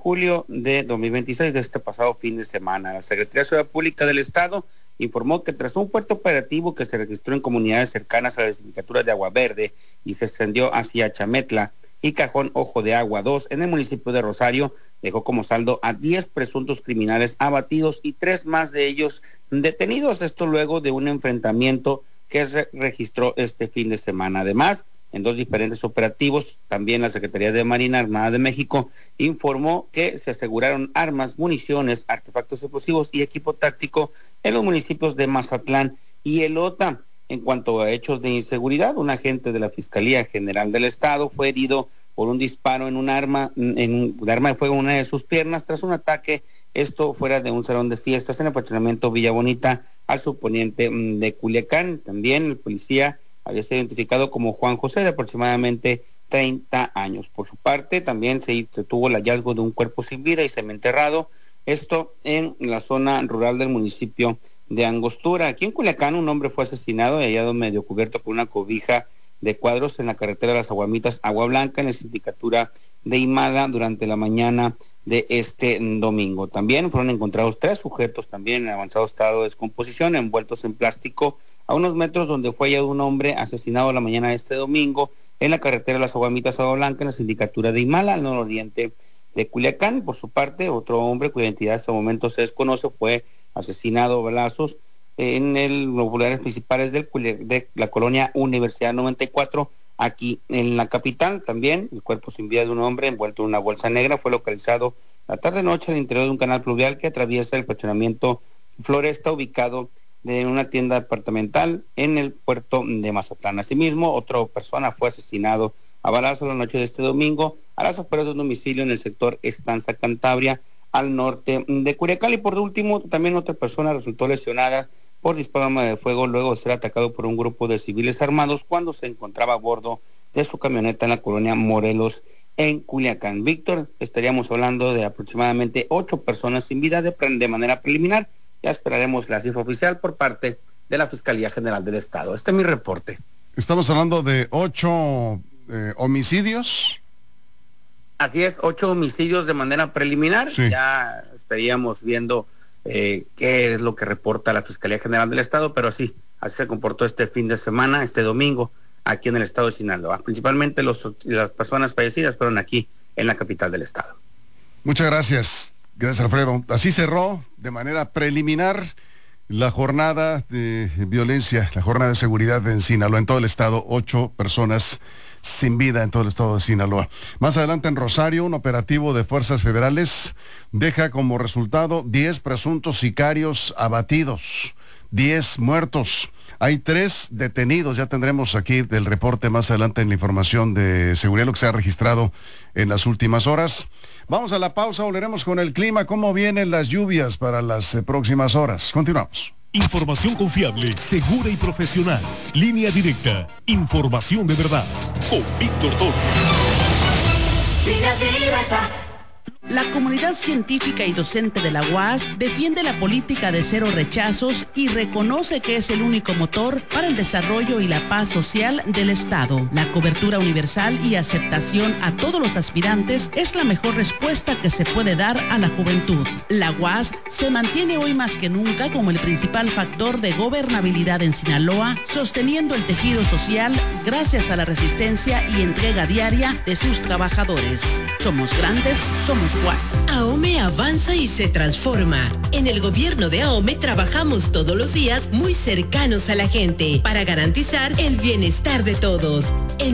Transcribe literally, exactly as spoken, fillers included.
julio de dos mil veintiséis, de este pasado fin de semana. La Secretaría de Seguridad Pública del Estado informó que tras un fuerte operativo que se registró en comunidades cercanas a la sindicatura de Agua Verde y se extendió hacia Chametla y Cajón Ojo de Agua dos en el municipio de Rosario, dejó como saldo a diez presuntos criminales abatidos y tres más de ellos detenidos. Esto luego de un enfrentamiento que se registró este fin de semana. Además, en dos diferentes operativos, también la Secretaría de Marina Armada de México informó que se aseguraron armas, municiones, artefactos explosivos y equipo táctico en los municipios de Mazatlán y Elota. En cuanto a hechos de inseguridad, un agente de la Fiscalía General del Estado fue herido por un disparo en un arma, en un arma de fuego en una de sus piernas tras un ataque, esto fuera de un salón de fiestas en el fraccionamiento Villa Bonita, al suponiente de Culiacán. También el policía había sido identificado como Juan José, de aproximadamente treinta años. Por su parte, también se tuvo el hallazgo de un cuerpo sin vida y semienterrado, esto en la zona rural del municipio de Angostura. Aquí en Culiacán, un hombre fue asesinado y hallado medio cubierto por una cobija de cuadros en la carretera de las Aguamitas, Agua Blanca, en la sindicatura de Imala, durante la mañana de este domingo. También fueron encontrados tres sujetos también en avanzado estado de descomposición, envueltos en plástico, a unos metros donde fue hallado un hombre asesinado la mañana de este domingo en la carretera de las Aguamitas, Agua Blanca, en la sindicatura de Imala, al nororiente de Culiacán. Por su parte, otro hombre cuya identidad hasta el momento se desconoce fue asesinado a balazos en el, los lugares principales del, de la colonia Universidad noventa y cuatro, aquí en la capital. También el cuerpo sin vida de un hombre envuelto en una bolsa negra fue localizado la tarde-noche al interior de un canal pluvial que atraviesa el fraccionamiento Floresta, ubicado en una tienda departamental en el puerto de Mazatlán. Asimismo, otra persona fue asesinado a balazo la noche de este domingo a las afueras de un domicilio en el sector Estanza Cantabria, al norte de Culiacán. Y por último, también otra persona resultó lesionada por disparo de fuego luego de ser atacado por un grupo de civiles armados cuando se encontraba a bordo de su camioneta en la colonia Morelos, en Culiacán. Víctor, estaríamos hablando de aproximadamente ocho personas sin vida de, de manera preliminar. Ya esperaremos la cifra oficial por parte de la Fiscalía General del Estado. Este es mi reporte. Estamos hablando de ocho eh, homicidios. Así es, ocho homicidios de manera preliminar. Sí. Ya estaríamos viendo eh, qué es lo que reporta la Fiscalía General del Estado, pero sí, así se comportó este fin de semana, este domingo, aquí en el estado de Sinaloa. Principalmente los, las personas fallecidas fueron aquí en la capital del estado. Muchas gracias. Gracias, Alfredo. Así cerró de manera preliminar la jornada de violencia, la jornada de seguridad en Sinaloa, en todo el estado, ocho personas sin vida en todo el estado de Sinaloa. Más adelante en Rosario, un operativo de fuerzas federales deja como resultado diez presuntos sicarios abatidos, diez muertos. Hay tres detenidos, ya tendremos aquí del reporte más adelante en la información de seguridad, lo que se ha registrado en las últimas horas. Vamos a la pausa, volveremos con el clima, cómo vienen las lluvias para las eh, próximas horas. Continuamos. Información confiable, segura y profesional. Línea directa. Información de verdad. Con Víctor Torres. Línea directa. La comunidad científica y docente de la U A S defiende la política de cero rechazos y reconoce que es el único motor para el desarrollo y la paz social del Estado. La cobertura universal y aceptación a todos los aspirantes es la mejor respuesta que se puede dar a la juventud. La U A S se mantiene hoy más que nunca como el principal factor de gobernabilidad en Sinaloa, sosteniendo el tejido social gracias a la resistencia y entrega diaria de sus trabajadores. Somos grandes, somos U A S. AOME avanza y se transforma. En el gobierno de AOME trabajamos todos los días muy cercanos a la gente para garantizar el bienestar de todos. En